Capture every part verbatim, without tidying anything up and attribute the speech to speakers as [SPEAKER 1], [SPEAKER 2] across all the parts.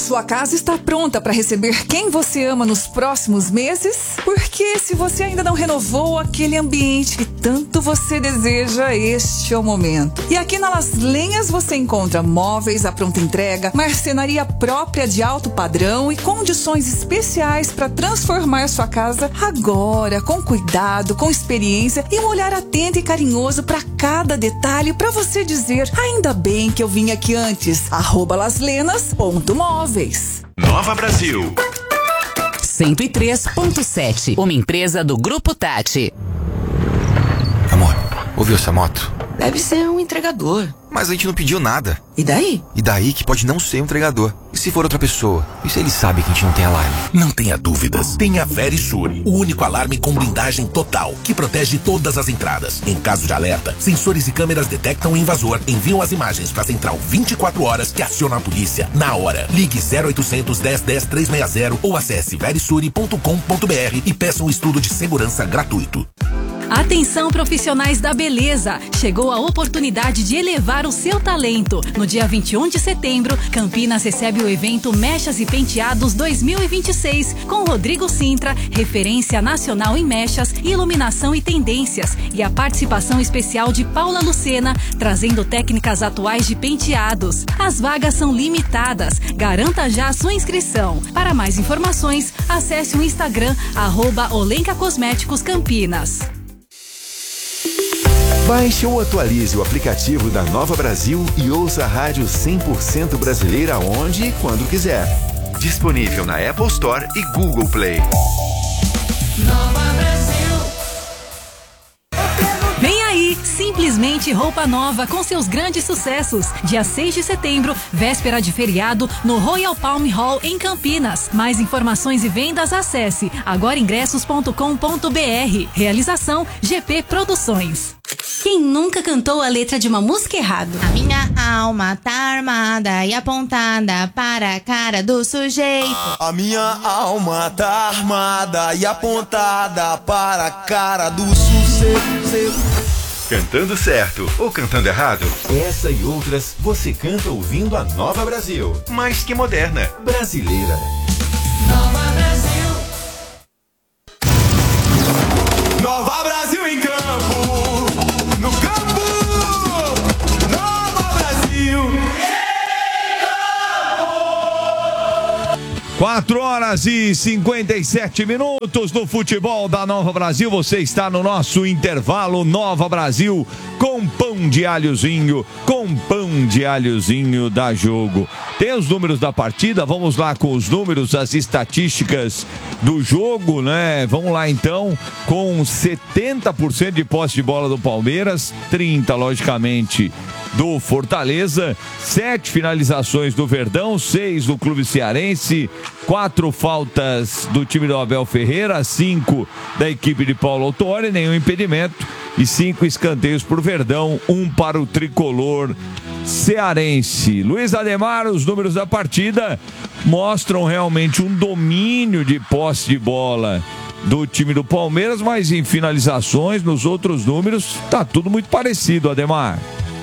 [SPEAKER 1] Sua casa está pronta para receber quem você ama nos próximos meses? Porque se você ainda não renovou aquele ambiente que tanto você deseja, este é o momento. E aqui na Las Lenhas você encontra móveis à pronta entrega, marcenaria própria de alto padrão e condições especiais para transformar sua casa agora, com cuidado, com experiência e um olhar atento e carinhoso para cada detalhe, para você dizer: ainda bem que eu vim aqui antes. Arroba laslenas ponto móveis.
[SPEAKER 2] Nova Brasil
[SPEAKER 3] cento e três ponto sete, uma empresa do Grupo Tati.
[SPEAKER 4] Amor, ouviu essa moto?
[SPEAKER 5] Deve ser um entregador.
[SPEAKER 4] Mas a gente não pediu nada.
[SPEAKER 5] E daí?
[SPEAKER 4] E daí que pode não ser um entregador. E se for outra pessoa? E se ele sabe que a gente não tem alarme?
[SPEAKER 2] Não tenha dúvidas. Tem a Verisure, o único alarme com blindagem total, que protege todas as entradas. Em caso de alerta, sensores e câmeras detectam o invasor, enviam as imagens para a central vinte e quatro horas, que aciona a polícia na hora. Ligue zero oitocentos, dez, dez, trezentos e sessenta ou acesse verisure ponto com ponto br e peça um estudo de segurança gratuito.
[SPEAKER 6] Atenção, profissionais da beleza! Chegou a oportunidade de elevar o seu talento. No dia vinte e um de setembro, Campinas recebe o evento Mechas e Penteados dois mil e vinte e seis, com Rodrigo Sintra, referência nacional em mechas, iluminação e tendências, e a participação especial de Paula Lucena, trazendo técnicas atuais de penteados. As vagas são limitadas. Garanta já a sua inscrição. Para mais informações, acesse o Instagram, arroba Olenka Cosméticos Campinas.
[SPEAKER 7] Baixe ou atualize o aplicativo da Nova Brasil e ouça a rádio cem por cento brasileira onde e quando quiser. Disponível na Apple Store e Google Play.
[SPEAKER 6] Nova Brasil. Vem aí, simplesmente roupa nova com seus grandes sucessos. Dia seis de setembro, véspera de feriado, no Royal Palm Hall em Campinas. Mais informações e vendas, acesse agora ingressos ponto com ponto br. Realização G P Produções.
[SPEAKER 8] Quem nunca cantou a letra de uma música errado?
[SPEAKER 9] A minha alma tá armada e apontada para a cara do sujeito.
[SPEAKER 10] A minha alma tá armada e apontada para a cara do sujeito.
[SPEAKER 7] Cantando certo ou cantando errado? Essa e outras você canta ouvindo a Nova Brasil. Mais que moderna, brasileira.
[SPEAKER 10] Nova Brasil. Nova Brasil em campo. No campo. Nova Brasil.
[SPEAKER 11] quatro horas e cinquenta e sete minutos no futebol da Nova Brasil. Você está no nosso intervalo Nova Brasil com pão de alhozinho, com pão de alhozinho da Jogo. Tem os números da partida, vamos lá com os números, as estatísticas do jogo, né? Vamos lá então, com setenta por cento de posse de bola do Palmeiras, trinta logicamente do Fortaleza, sete finalizações do Verdão, seis do Clube Cearense, quatro faltas do time do Abel Ferreira, cinco da equipe de Paulo Autuori, nenhum impedimento, e cinco escanteios para o Verdão, um para o tricolor cearense. Luiz Ademar, os números da partida mostram realmente um domínio de posse de bola do time do Palmeiras, mas em finalizações, nos outros números, tá tudo muito parecido, Ademar.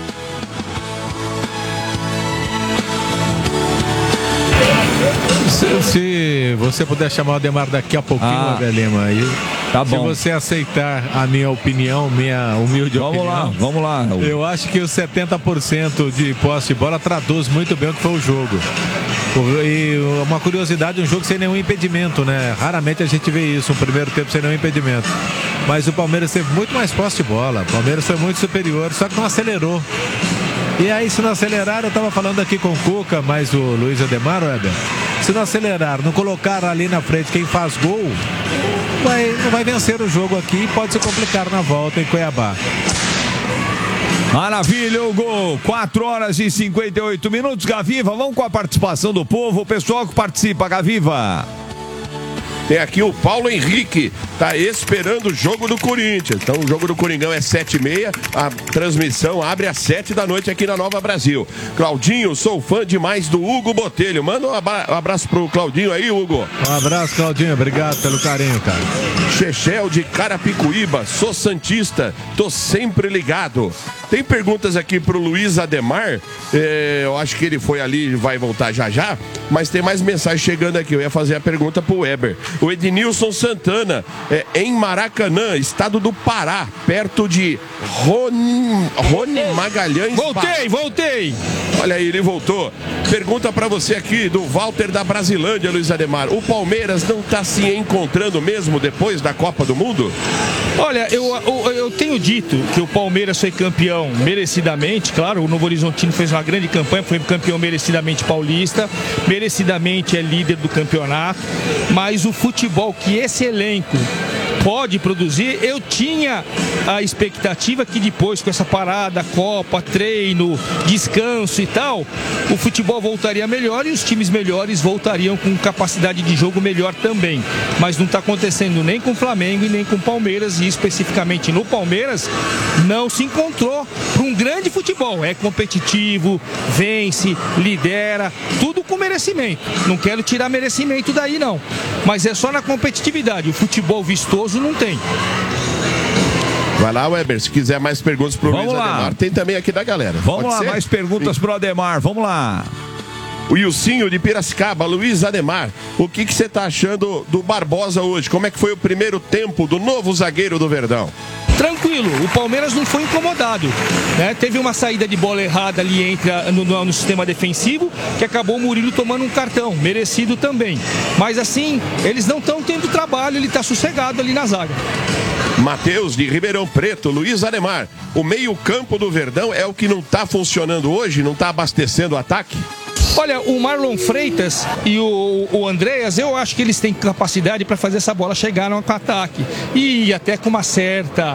[SPEAKER 12] Se, se você puder chamar o Ademar daqui a pouquinho, ah, Adelema, aí,
[SPEAKER 11] tá bom.
[SPEAKER 12] Se você aceitar a minha opinião, minha humilde
[SPEAKER 11] vamos
[SPEAKER 12] opinião.
[SPEAKER 11] Vamos lá, vamos lá.
[SPEAKER 12] Eu acho que os setenta por cento de posse de bola traduz muito bem o que foi o jogo. E uma curiosidade, um jogo sem nenhum impedimento, né? Raramente a gente vê isso, um primeiro tempo sem nenhum impedimento. Mas o Palmeiras teve muito mais posse de bola, o Palmeiras foi muito superior, só que não acelerou. E aí, se não acelerar, eu tava falando aqui com o Cuca, mas o Luiz Ademar, Weber, se não acelerar, não colocar ali na frente quem faz gol, vai, não vai vencer o jogo aqui e pode se complicar na volta em Cuiabá.
[SPEAKER 11] Maravilha, o gol, quatro horas e cinquenta e oito minutos, Gaviva, vamos com a participação do povo, o pessoal que participa, Gaviva.
[SPEAKER 13] Tem aqui o Paulo Henrique, tá esperando o jogo do Corinthians. Então o jogo do Coringão é sete e meia, a transmissão abre às sete da noite aqui na Nova Brasil. Claudinho, sou fã demais do Hugo Botelho. Manda um abraço pro Claudinho aí, Hugo.
[SPEAKER 12] Um abraço, Claudinho, obrigado pelo carinho, cara.
[SPEAKER 13] Chechel de Carapicuíba, sou santista, tô sempre ligado. Tem perguntas aqui pro Luiz Ademar. É, eu acho que ele foi ali, vai voltar já já. Mas tem mais mensagem chegando aqui. Eu ia fazer a pergunta pro Weber. O Ednilson Santana, é, em Maracanã, estado do Pará, perto de Rony, Rony Magalhães.
[SPEAKER 14] Voltei, voltei.
[SPEAKER 13] Olha aí, ele voltou. Pergunta pra você aqui do Walter da Brasilândia, Luiz Ademar. O Palmeiras não tá se encontrando mesmo depois da Copa do Mundo?
[SPEAKER 14] Olha, eu, eu, eu tenho dito que o Palmeiras foi campeão merecidamente, claro, o Novo Horizontino fez uma grande campanha, foi campeão merecidamente paulista, merecidamente é líder do campeonato, mas o futebol que esse elenco pode produzir, eu tinha a expectativa que depois com essa parada, Copa, treino, descanso e tal, o futebol voltaria melhor e os times melhores voltariam com capacidade de jogo melhor também, mas não está acontecendo nem com o Flamengo e nem com o Palmeiras, e especificamente no Palmeiras não se encontrou para um grande futebol, é competitivo, vence, lidera, tudo com merecimento, não quero tirar merecimento daí não, mas é só na competitividade, o futebol vistoso não tem.
[SPEAKER 13] Vai lá, Weber, se quiser mais perguntas pro
[SPEAKER 11] Vamos
[SPEAKER 13] Luiz
[SPEAKER 11] lá.
[SPEAKER 13] Ademar. Tem também aqui da galera.
[SPEAKER 11] Vamos
[SPEAKER 13] Pode
[SPEAKER 11] lá,
[SPEAKER 13] ser?
[SPEAKER 11] mais perguntas pro Ademar, vamos lá.
[SPEAKER 13] O Ilcinho de Piracicaba, Luiz Ademar, o que que você tá achando do Barbosa hoje? Como é que foi o primeiro tempo do novo zagueiro do Verdão?
[SPEAKER 14] Tranquilo, o Palmeiras não foi incomodado, né? Teve uma saída de bola errada ali entre a, no, no sistema defensivo, que acabou o Murilo tomando um cartão, merecido também. Mas assim, eles não estão tendo trabalho, ele está sossegado ali na zaga.
[SPEAKER 13] Matheus de Ribeirão Preto, Luiz Ademar, o meio-campo do Verdão é o que não está funcionando hoje, não está abastecendo o ataque?
[SPEAKER 14] Olha, o Marlon Freitas e o, o Andreas, eu acho que eles têm capacidade para fazer essa bola chegar no ataque. E até com uma certa,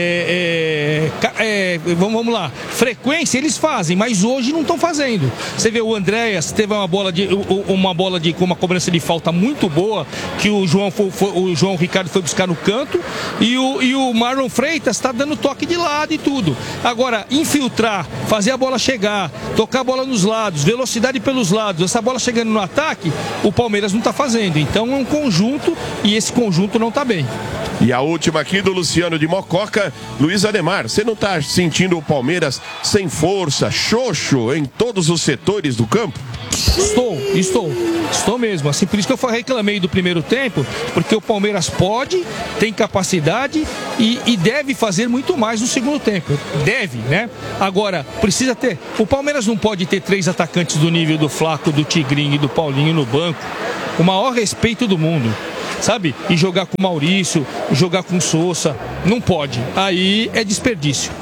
[SPEAKER 14] é, é, é, vamos, vamos lá, frequência eles fazem, mas hoje não estão fazendo. Você vê o Andreas, teve uma bola de, uma bola de, com uma cobrança de falta muito boa, que o João, foi, foi, o João Ricardo foi buscar no canto, e o, e o Marlon Freitas está dando toque de lado e tudo. Agora, infiltrar, fazer a bola chegar, tocar a bola nos lados, velocidade pelos lados, essa bola chegando no ataque, o Palmeiras não está fazendo. Então é um conjunto e esse conjunto não está bem.
[SPEAKER 13] E a última aqui do Luciano de Mococa, Luiz Ademar, você não está sentindo o Palmeiras sem força, xoxo em todos os setores do campo?
[SPEAKER 14] Estou, estou, estou mesmo. Assim, por isso que eu reclamei do primeiro tempo, porque o Palmeiras pode, tem capacidade e, e deve fazer muito mais no segundo tempo. Deve, né? Agora, precisa ter. O Palmeiras não pode ter três atacantes do nível do Flaco, do Tigrinho e do Paulinho no banco. O maior respeito do mundo, sabe? E jogar com o Maurício, jogar com o Sousa, não pode. Aí é desperdício.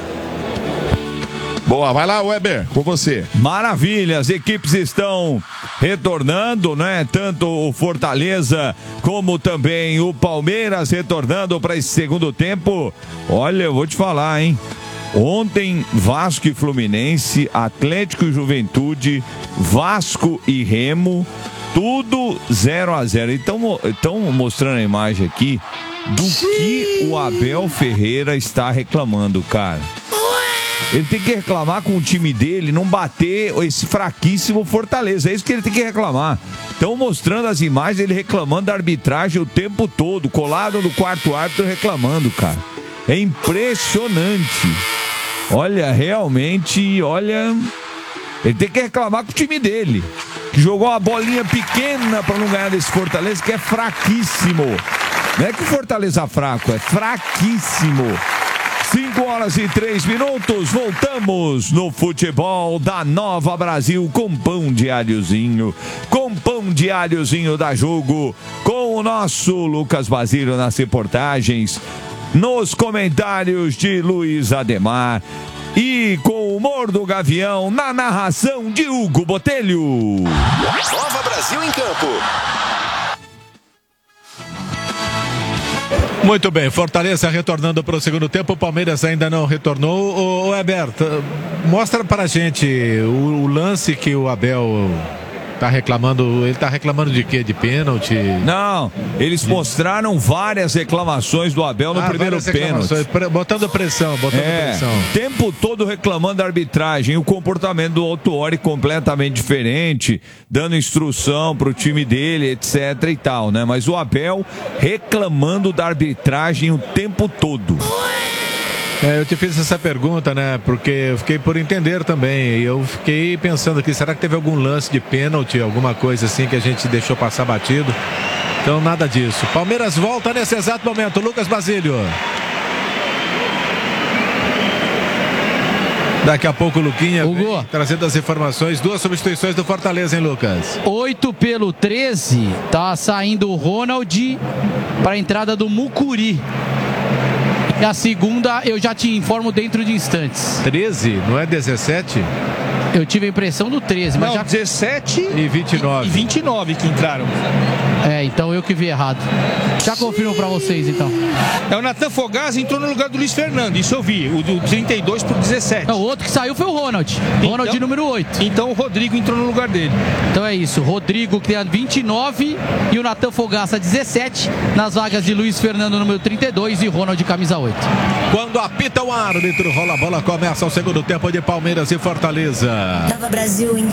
[SPEAKER 13] Boa, vai lá, Weber, com você.
[SPEAKER 11] Maravilha, as equipes estão retornando, né? Tanto o Fortaleza como também o Palmeiras retornando para esse segundo tempo. Olha, eu vou te falar, hein? Ontem, Vasco e Fluminense, Atlético e Juventude, Vasco e Remo, tudo zero a zero. Então, estão mostrando a imagem aqui do que o Abel Ferreira está reclamando, cara. Ele tem que reclamar com o time dele, não bater esse fraquíssimo Fortaleza. É isso que ele tem que reclamar. Estão mostrando as imagens, ele reclamando da arbitragem o tempo todo, colado no quarto árbitro reclamando, cara. É impressionante. Olha, realmente, olha... Ele tem que reclamar com o time dele, que jogou uma bolinha pequena para não ganhar desse Fortaleza, que é fraquíssimo. Não é que o Fortaleza é fraco, é fraquíssimo. cinco horas e três minutos, voltamos no futebol da Nova Brasil com pão diáriozinho, com pão diáriozinho da Jogo, com o nosso Lucas Basílio nas reportagens, nos comentários de Luiz Ademar e com o humor do Gavião na narração de Hugo Botelho.
[SPEAKER 7] Nova Brasil em campo.
[SPEAKER 12] Muito bem, Fortaleza retornando para o segundo tempo, o Palmeiras ainda não retornou. Ô, ô Alberto, mostra para a gente o, o lance que o Abel tá reclamando. Ele tá reclamando de quê? De pênalti?
[SPEAKER 11] Não, eles mostraram várias reclamações do Abel no
[SPEAKER 12] ah,
[SPEAKER 11] primeiro pênalti.
[SPEAKER 12] Botando pressão, botando
[SPEAKER 11] é,
[SPEAKER 12] pressão.
[SPEAKER 11] O tempo todo reclamando da arbitragem, o comportamento do Autuori completamente diferente, dando instrução pro time dele, etc e tal, né? Mas o Abel reclamando da arbitragem o tempo todo.
[SPEAKER 12] É, eu te fiz essa pergunta, né? Porque eu fiquei por entender também. E eu fiquei pensando aqui, será que teve algum lance de pênalti, alguma coisa assim que a gente deixou passar batido? Então, nada disso. Palmeiras volta nesse exato momento. Lucas Basílio. Daqui a pouco o Luquinha vem trazendo as informações. Duas substituições do Fortaleza, hein, Lucas?
[SPEAKER 15] oito pelo treze. Tá saindo o Ronald para a entrada do Mucuri. E a segunda eu já te informo dentro de instantes.
[SPEAKER 12] treze, não é dezessete?
[SPEAKER 15] Eu tive a impressão do treze, mas
[SPEAKER 14] não,
[SPEAKER 15] já...
[SPEAKER 14] dezessete
[SPEAKER 12] e vinte e nove.
[SPEAKER 14] E vinte e nove que entraram.
[SPEAKER 15] É, então eu que vi errado. Já confirmo pra vocês, então.
[SPEAKER 14] É, o Natan Fogás entrou no lugar do Luiz Fernando, isso eu vi. O do trinta e dois pro dezessete.
[SPEAKER 15] Não, o outro que saiu foi o Ronald. Ronald
[SPEAKER 14] então,
[SPEAKER 15] número oito.
[SPEAKER 14] Então o Rodrigo entrou no lugar dele.
[SPEAKER 15] Então é isso. Rodrigo que tem a vinte e nove e o Natan Fogás a dezessete. Nas vagas de Luiz Fernando número trinta e dois e Ronald camisa oito.
[SPEAKER 12] Quando apita o árbitro, rola a bola, começa o segundo tempo de Palmeiras e Fortaleza.
[SPEAKER 16] Nova Brasil em...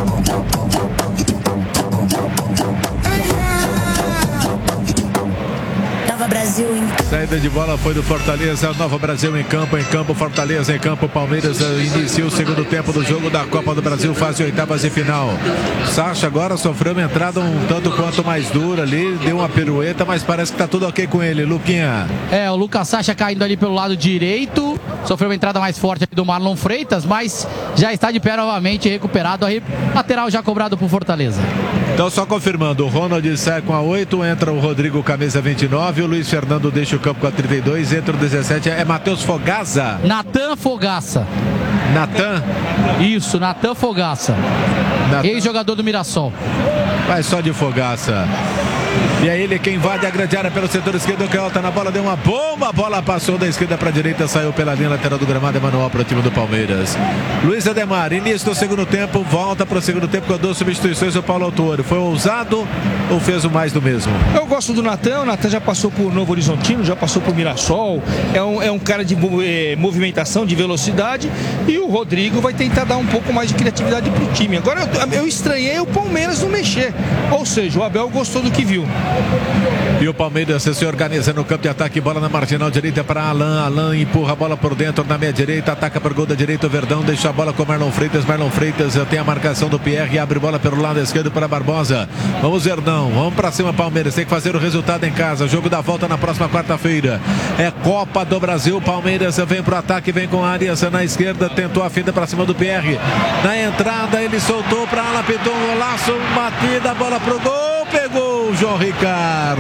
[SPEAKER 16] Nova Brasil em...
[SPEAKER 12] Saída de bola foi do Fortaleza, Nova Brasil em campo, em campo, Fortaleza em campo, Palmeiras inicia o segundo tempo do jogo da Copa do Brasil, fase oitavas e final. Sacha agora sofreu uma entrada um tanto quanto mais dura ali, deu uma pirueta, mas parece que tá tudo ok com ele, Luquinha.
[SPEAKER 15] É, o Lucas Sacha caindo ali pelo lado direito, sofreu uma entrada mais forte do Marlon Freitas, mas já está de pé novamente, recuperado, aí lateral já cobrado por Fortaleza.
[SPEAKER 12] Então só confirmando, o Ronald sai com a oito, entra o Rodrigo camisa vinte e nove, o Luiz Fernando deixa o campo com a trinta e dois, entra o dezessete, é Matheus Fogaça.
[SPEAKER 15] Natan Fogaça.
[SPEAKER 12] Natan?
[SPEAKER 15] Isso, Natan Fogaça. Natan. Ex-jogador do Mirassol.
[SPEAKER 12] Vai só de Fogaça. E é ele quem invade a grande área pelo setor esquerdo, que volta na bola, deu uma bomba, a bola passou da esquerda para a direita, saiu pela linha lateral do gramado, é manual para o time do Palmeiras. Luiz Ademar, início do segundo tempo, volta para o segundo tempo com duas substituições, o Paulo Autuori. Foi ousado ou fez o mais do mesmo?
[SPEAKER 14] Eu gosto do Natan, o Natan já passou por Novo Horizontino, já passou por Mirassol, é um, é um cara de eh, movimentação, de velocidade, e o Rodrigo vai tentar dar um pouco mais de criatividade para o time. Agora eu, eu estranhei o Palmeiras não mexer, ou seja, o Abel gostou do que viu.
[SPEAKER 12] E o Palmeiras se organiza no campo de ataque, bola na marginal direita para Alan, Alan empurra a bola por dentro na meia direita, ataca por gol da direita, o Verdão deixa a bola com Marlon Freitas, Marlon Freitas tem a marcação do Pierre, abre bola pelo lado esquerdo para Barbosa. Vamos Verdão, vamos para cima Palmeiras, tem que fazer o resultado em casa, jogo da volta na próxima quarta-feira, é Copa do Brasil, Palmeiras vem pro ataque, vem com Arias na esquerda, tentou a finta para cima do Pierre, na entrada ele soltou para Ala, pintou um golaço, batida, bola pro gol, pegou o João Ricardo.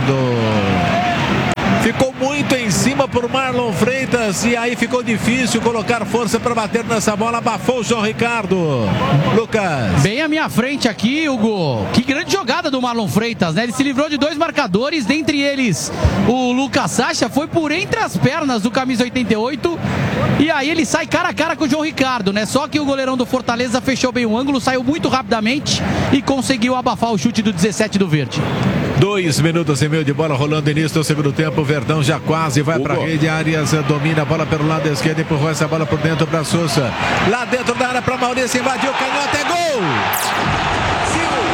[SPEAKER 12] Ficou muito em cima por Marlon Freitas e aí ficou difícil colocar força para bater nessa bola, abafou o João Ricardo. Lucas.
[SPEAKER 15] Bem à minha frente aqui, Hugo. Que grande jogada do Marlon Freitas, né? Ele se livrou de dois marcadores, dentre eles o Lucas Sacha, foi por entre as pernas do camisa oitenta e oito e aí ele sai cara a cara com o João Ricardo, né? Só que o goleirão do Fortaleza fechou bem o ângulo, saiu muito rapidamente e conseguiu abafar o chute do dezessete do Verde.
[SPEAKER 12] Dois minutos e meio de bola rolando início do segundo tempo. Verdão já quase vai para a rede. Arias domina a bola pelo lado esquerdo, empurrou essa bola por dentro para Sousa. Lá dentro da área para Maurício, invadiu o canhoto, é gol!